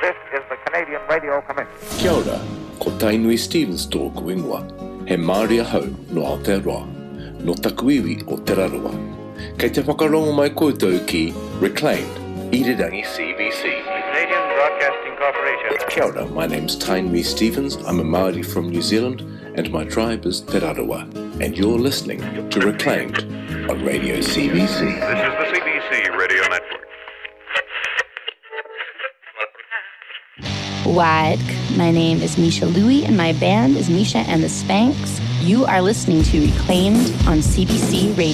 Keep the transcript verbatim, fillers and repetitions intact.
This is the Canadian Radio Commission. Kia ora, ko Tainui Stevens tōku ingoa. He Māori ahau no Aotearoa, no takuiwi o Teraroa. Kei te whakarongo mai koutou ki Reclaimed, Irirangi C B C. Canadian Broadcasting Corporation. Kia ora, my name's Tainui Stevens. I'm a Māori from New Zealand, and my tribe is Te Raroa. And you're listening to Reclaimed on Radio C B C. This is the C B C Radio Network. Wide. My name is Misha Louie, and my band is Misha and the Spanks. You are listening to Reclaimed on C B C Radio.